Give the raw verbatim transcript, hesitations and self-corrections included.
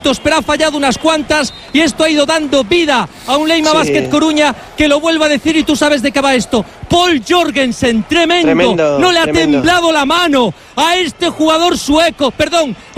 pero ha fallado unas cuantas y esto ha ido dando vida a un Leima Sí. Basket Coruña que lo vuelve a decir y tú sabes de qué va esto. Paul Jorgensen, tremendo, Tremendo, no le ha tremendo. temblado la mano a este jugador sueco, perdón.